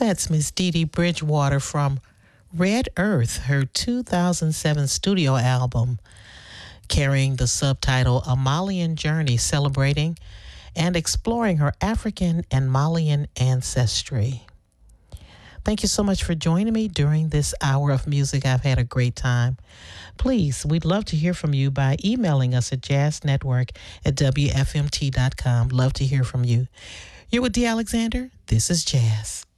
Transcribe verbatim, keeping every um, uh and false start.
That's Miss Dee Dee Bridgewater from Red Earth, her two thousand seven studio album, carrying the subtitle A Malian Journey, celebrating and exploring her African and Malian ancestry. Thank you so much for joining me during this hour of music. I've had a great time. Please, we'd love to hear from you by emailing us at jazznetwork at w f m t dot com. Love to hear from you. You're with Dee Alexander. This is Jazz.